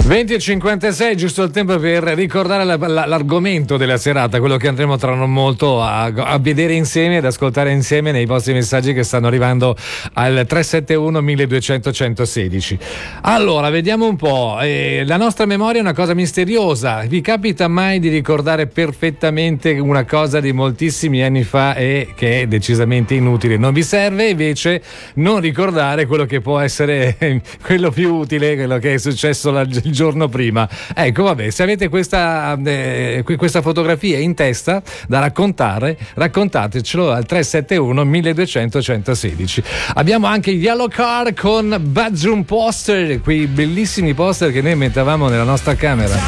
20:56, giusto il tempo per ricordare l'argomento della serata, quello che andremo tra non molto a vedere insieme, ad ascoltare insieme nei vostri messaggi che stanno arrivando al 371 1200 116. Allora, vediamo un po'. La nostra memoria è una cosa misteriosa. Vi capita mai di ricordare perfettamente una cosa di moltissimi anni fa e che è decisamente inutile? Non vi serve invece non ricordare quello che può essere quello più utile, quello che è successo il giorno prima. Ecco, vabbè, se avete questa fotografia in testa da raccontare, raccontatecelo al 371 1200 116. Abbiamo anche Yellow Car con Bedroom Poster, quei bellissimi poster che noi mettevamo nella nostra camera.